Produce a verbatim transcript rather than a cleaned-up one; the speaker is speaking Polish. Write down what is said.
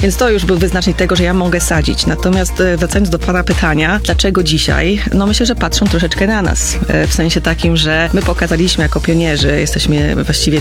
Więc to już był wyznacznik tego, że ja mogę sadzić. Natomiast e, wracając do pana pytania, dlaczego dzisiaj? No myślę, że patrzą troszeczkę na nas. E, w sensie takim, że my pokazaliśmy jako pionierzy, jesteśmy właściwie